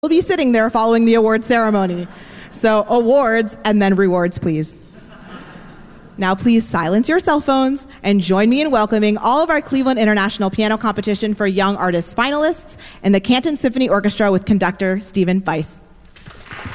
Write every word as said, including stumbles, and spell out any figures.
We'll be sitting there following the award ceremony. So awards and then rewards, please. Now please silence your cell phones and join me in welcoming all of our Cleveland International Piano Competition for Young Artists finalists and the Canton Symphony Orchestra with conductor Stephen Weiss.